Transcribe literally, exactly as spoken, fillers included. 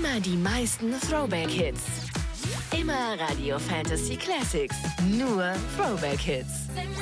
Immer die meisten Throwback-Hits. Immer Radio Fantasy Classics. Nur Throwback-Hits.